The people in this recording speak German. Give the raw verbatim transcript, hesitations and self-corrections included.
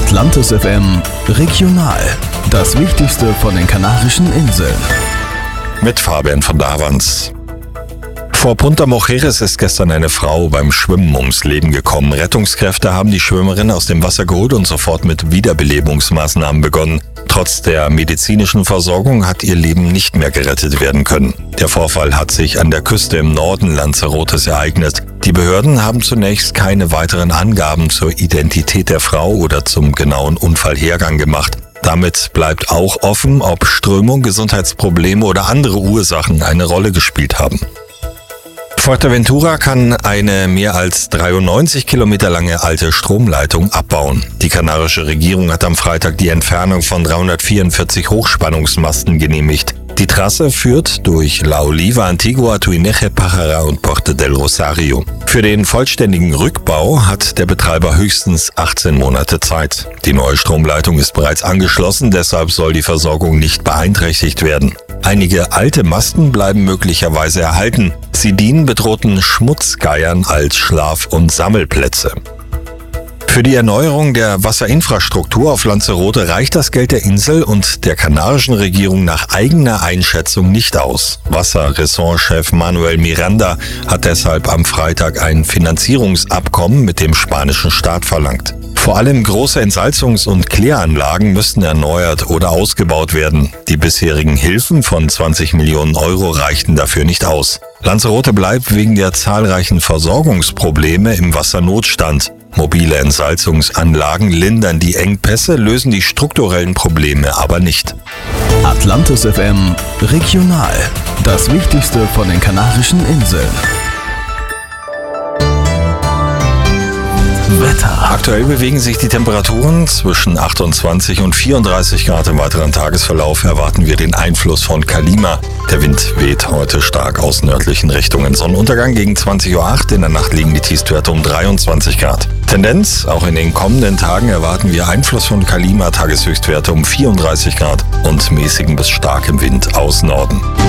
Atlantis F M Regional. Das Wichtigste von den Kanarischen Inseln. Mit Fabian von Davans. Vor Punta Mujeres ist gestern eine Frau beim Schwimmen ums Leben gekommen. Rettungskräfte haben die Schwimmerin aus dem Wasser geholt und sofort mit Wiederbelebungsmaßnahmen begonnen. Trotz der medizinischen Versorgung hat ihr Leben nicht mehr gerettet werden können. Der Vorfall hat sich an der Küste im Norden Lanzarotes ereignet. Die Behörden haben zunächst keine weiteren Angaben zur Identität der Frau oder zum genauen Unfallhergang gemacht. Damit bleibt auch offen, ob Strömung, Gesundheitsprobleme oder andere Ursachen eine Rolle gespielt haben. Fuerteventura kann eine mehr als dreiundneunzig Kilometer lange alte Stromleitung abbauen. Die kanarische Regierung hat am Freitag die Entfernung von dreihundertvierundvierzig Hochspannungsmasten genehmigt. Die Trasse führt durch La Oliva, Antigua, Tuineje, Pájara und Porto del Rosario. Für den vollständigen Rückbau hat der Betreiber höchstens achtzehn Monate Zeit. Die neue Stromleitung ist bereits angeschlossen, deshalb soll die Versorgung nicht beeinträchtigt werden. Einige alte Masten bleiben möglicherweise erhalten. Sie dienen bedrohten Schmutzgeiern als Schlaf- und Sammelplätze. Für die Erneuerung der Wasserinfrastruktur auf Lanzarote reicht das Geld der Insel und der kanarischen Regierung nach eigener Einschätzung nicht aus. Wasserressortchef Manuel Miranda hat deshalb am Freitag ein Finanzierungsabkommen mit dem spanischen Staat verlangt. Vor allem große Entsalzungs- und Kläranlagen müssten erneuert oder ausgebaut werden. Die bisherigen Hilfen von zwanzig Millionen Euro reichten dafür nicht aus. Lanzarote bleibt wegen der zahlreichen Versorgungsprobleme im Wassernotstand. Mobile Entsalzungsanlagen lindern die Engpässe, lösen die strukturellen Probleme aber nicht. Atlantis F M Regional. Das Wichtigste von den Kanarischen Inseln. Wetter. Aktuell bewegen sich die Temperaturen zwischen achtundzwanzig und vierunddreißig Grad. Im weiteren Tagesverlauf erwarten wir den Einfluss von Kalima. Der Wind weht heute stark aus nördlichen Richtungen. Sonnenuntergang gegen zwanzig Uhr acht. In der Nacht liegen die Tiefstwerte um dreiundzwanzig Grad. Tendenz, auch in den kommenden Tagen erwarten wir Einfluss von Kalima. Tageshöchstwerte um vierunddreißig Grad und mäßigen bis starkem Wind aus Norden.